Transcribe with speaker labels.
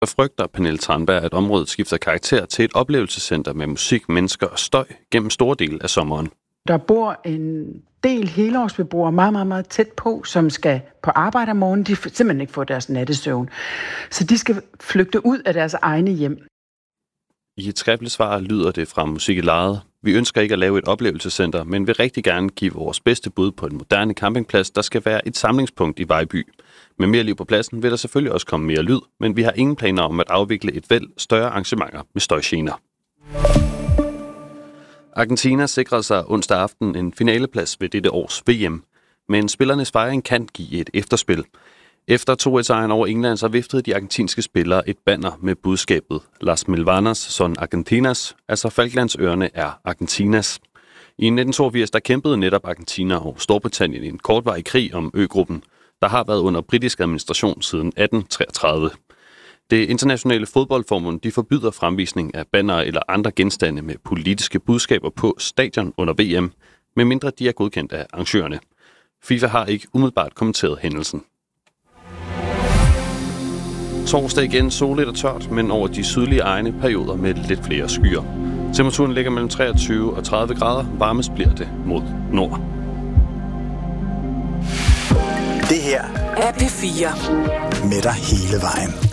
Speaker 1: Frygter Pernille Tranberg, at området skifter karakter til et oplevelsescenter med musik, mennesker og støj gennem store dele af sommeren.
Speaker 2: Der bor en del helårsbeboere meget, meget, meget tæt på, som skal på arbejde om morgenen. De simpelthen ikke får deres nattesøvn. Så de skal flygte ud af deres egne hjem.
Speaker 1: I et skriftligt svar lyder det fra Musik i Lejet: Vi ønsker ikke at lave et oplevelsescenter, men vil rigtig gerne give vores bedste bud på en moderne campingplads, der skal være et samlingspunkt i Vejby. Med mere liv på pladsen vil der selvfølgelig også komme mere lyd, men vi har ingen planer om at afvikle et væld større arrangementer med støjgener. Argentina sikrede sig onsdag aften en finaleplads ved dette års VM, men spillernes fejring kan give et efterspil. Efter 2-1-sejren over England, så viftede de argentinske spillere et banner med budskabet Las Malvinas son Argentinas, altså Falklandsøerne er Argentinas. I 1982 der kæmpede netop Argentina og Storbritannien i en kortvarig krig om øgruppen, der har været under britisk administration siden 1833. Det internationale fodboldforbund de forbyder fremvisning af bannere eller andre genstande med politiske budskaber på stadion under VM, medmindre de er godkendt af arrangørerne. FIFA har ikke umiddelbart kommenteret hændelsen. Torsdag igen soligt og tørt, men over de sydlige egne perioder med lidt flere skyer. Temperaturen ligger mellem 23 og 30 grader. Varmest bliver det mod nord.
Speaker 3: Det her er P4 med dig hele vejen.